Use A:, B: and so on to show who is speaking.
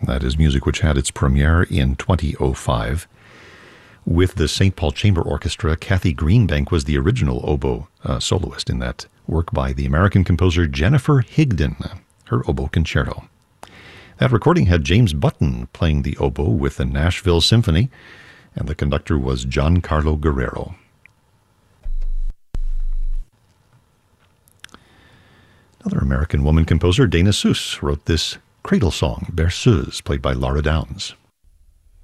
A: That is music which had its premiere in 2005. With the St. Paul Chamber Orchestra, Kathy Greenbank was the original oboe soloist in that work by the American composer Jennifer Higdon, her oboe concerto. That recording had James Button playing the oboe with the Nashville Symphony, and the conductor was Giancarlo Guerrero. Another American woman composer, Dana Seuss, wrote this cradle song, Berceuse, played by Laura Downs.